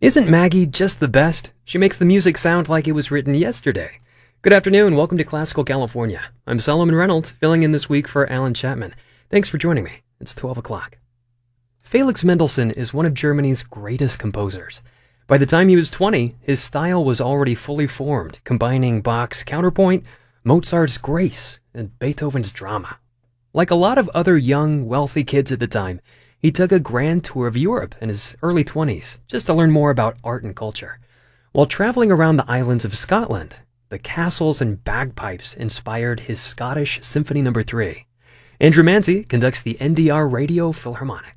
Isn't Maggie just the best? She makes the music sound like it was written yesterday. Good afternoon, welcome to Classical California. I'm Solomon Reynolds, filling in this week for Alan Chapman. Thanks for joining me. It's 12 o'clock. Felix Mendelssohn is one of Germany's greatest composers. By the time he was 20, his style was already fully formed, combining Bach's counterpoint, Mozart's grace, and Beethoven's drama. Like a lot of other young, wealthy kids at the time, he took a grand tour of Europe in his early 20s just to learn more about art and culture. While traveling around the islands of Scotland, the castles and bagpipes inspired his Scottish Symphony No. 3. Andrew Manzi conducts the NDR Radio Philharmonic.